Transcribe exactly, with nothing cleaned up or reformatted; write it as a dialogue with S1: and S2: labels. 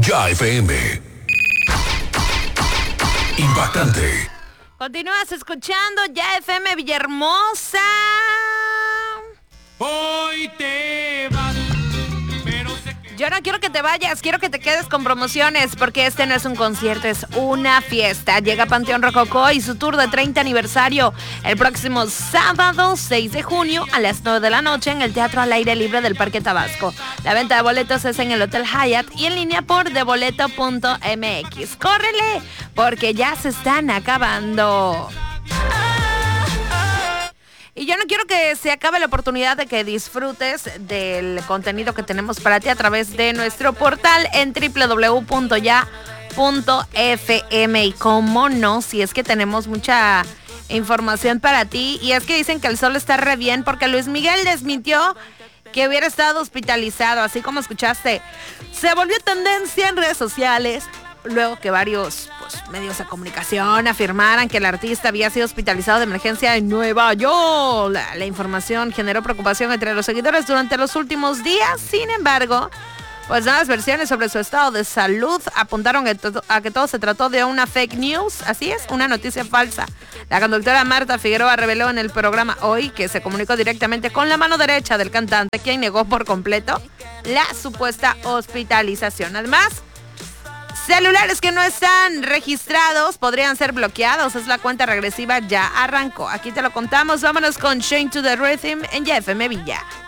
S1: Ya F M. Impactante.
S2: Continúas escuchando Ya F M Villahermosa.
S3: Hoy te vas, pero sé que...
S2: Yo no quiero que te vayas, quiero que te quedes con promociones, porque este no es un concierto, es una fiesta. Llega Panteón Rococó y su tour de treinta aniversario el próximo sábado seis de junio a las nueve de la noche en el Teatro al Aire Libre del Parque Tabasco. La venta de boletos es en el Hotel Hyatt y en línea por deboleto punto m x. ¡Córrele! Porque ya se están acabando. Y yo no quiero que se acabe la oportunidad de que disfrutes del contenido que tenemos para ti a través de nuestro portal en doble u doble u doble u punto ya punto f m. Y cómo no, si es que tenemos mucha información para ti. Y es que dicen que el sol está re bien porque Luis Miguel desmintió que hubiera estado hospitalizado, así como escuchaste. Se volvió tendencia en redes sociales luego que varios pues, medios de comunicación afirmaran que el artista había sido hospitalizado de emergencia en Nueva York. La, la información generó preocupación entre los seguidores durante los últimos días. Sin embargo, pues nuevas versiones sobre su estado de salud apuntaron a, to- a que todo se trató de una fake news. Así es, una noticia falsa. La conductora Marta Figueroa reveló en el programa Hoy que se comunicó directamente con la mano derecha del cantante, quien negó por completo la supuesta hospitalización. Además, celulares que no están registrados podrían ser bloqueados. Es la cuenta regresiva, ya arrancó. Aquí te lo contamos. Vámonos con Shane to the Rhythm en Ya F M Villa.